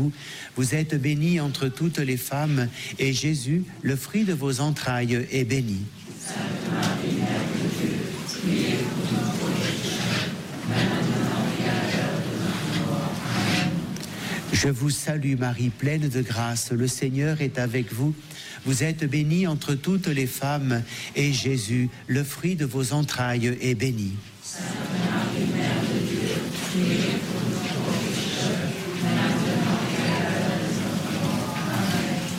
vous. Vous êtes bénie entre toutes les femmes, et Jésus, le fruit de vos entrailles, est béni. Sainte Marie, Mère de Dieu, priez pour nous pauvres pécheurs, maintenant et à l'heure de notre mort. Amen. Je vous salue Marie, pleine de grâce, le Seigneur est avec vous. Vous êtes bénie entre toutes les femmes, et Jésus, le fruit de vos entrailles, est béni. Sainte Marie, Mère de Dieu, priez pour